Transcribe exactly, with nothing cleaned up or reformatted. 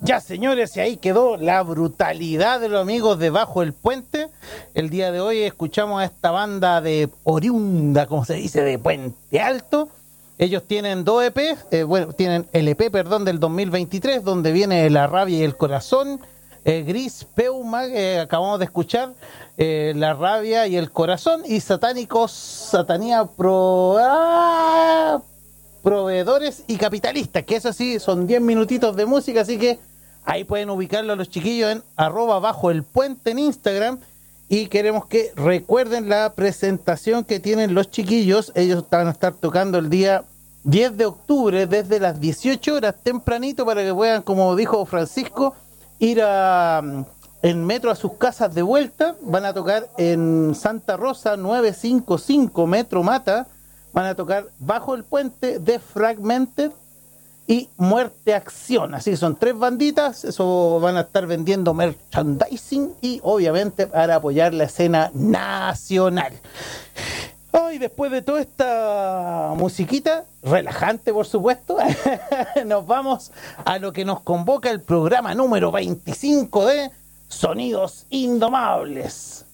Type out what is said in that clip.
Ya, señores, y ahí quedó la brutalidad de los amigos de Bajo el Puente. El día de hoy escuchamos a esta banda de oriunda, como se dice, de Puente Alto. Ellos tienen dos E P, eh, bueno, tienen el E P, perdón, del dos mil veintitrés, donde viene La Rabia y el Corazón, eh, Gris Peuma, que eh, acabamos de escuchar, eh, La Rabia y el Corazón, y Satánicos, Satanía Pro... ¡Ah! Proveedores y Capitalistas, que eso sí, son diez minutitos de música, así que ahí pueden ubicarlo a los chiquillos en arroba Bajo el Puente en Instagram. Y queremos que recuerden la presentación que tienen los chiquillos. Ellos van a estar tocando el día diez de octubre desde las dieciocho horas tempranito, para que puedan, como dijo Francisco, ir a, en metro a sus casas de vuelta. Van a tocar en Santa Rosa novecientos cincuenta y cinco Metro Mata. Van a tocar Bajo el Puente, de Fragmented y Muerte Acción. Así que son tres banditas. Eso, van a estar vendiendo merchandising y obviamente para apoyar la escena nacional. Oh, y después de toda esta musiquita, relajante por supuesto, nos vamos a lo que nos convoca el programa número veinticinco de Sonidos Indomables.